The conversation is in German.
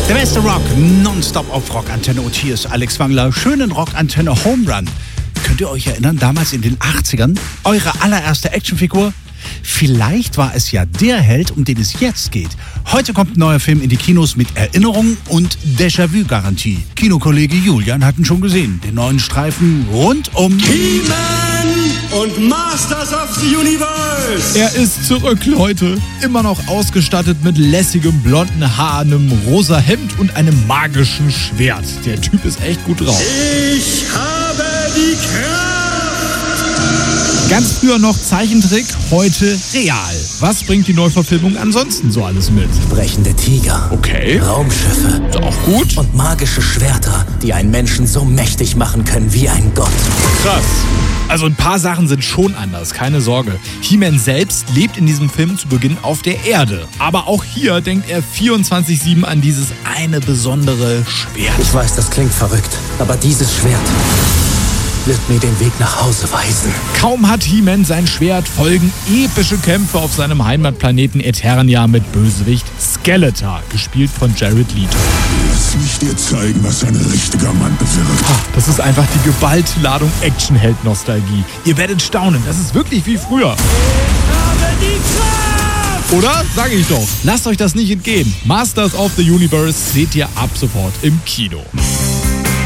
Der beste Rock, nonstop auf Rockantenne. Und hier ist Alex Wangler. Schönen Rockantenne Home Run. Könnt ihr euch erinnern, damals in den 80ern? Eure allererste Actionfigur? Vielleicht war es ja der Held, um den es jetzt geht. Heute kommt ein neuer Film in die Kinos mit Erinnerungen und Déjà-vu-Garantie. Kinokollege Julian hat ihn schon gesehen. Den neuen Streifen rund um He-Man und Masters of the Universe. Er ist zurück, Leute. Immer noch ausgestattet mit lässigem blonden Haar, einem rosa Hemd und einem magischen Schwert. Der Typ ist echt gut drauf. Ich habe die Kraft. Ganz früher noch Zeichentrick, heute real. Was bringt die Neuverfilmung ansonsten so alles mit? Sprechende Tiger. Okay. Raumschiffe. Ist auch gut. Und magische Schwerter, die einen Menschen so mächtig machen können wie ein Gott. Krass. Also ein paar Sachen sind schon anders, keine Sorge. He-Man selbst lebt in diesem Film zu Beginn auf der Erde. Aber auch hier denkt er 24/7 an dieses eine besondere Schwert. Ich weiß, das klingt verrückt, aber dieses Schwert wird mir den Weg nach Hause weisen. Kaum hat He-Man sein Schwert, folgen epische Kämpfe auf seinem Heimatplaneten Eternia mit Bösewicht Skeletor, gespielt von Jared Leto. Lass mich dir zeigen, was ein richtiger Mann bewirkt. Das ist einfach die geballte Ladung Actionheld-Nostalgie. Ihr werdet staunen, das ist wirklich wie früher. Oder? Sag ich doch. Lasst euch das nicht entgehen. Masters of the Universe seht ihr ab sofort im Kino.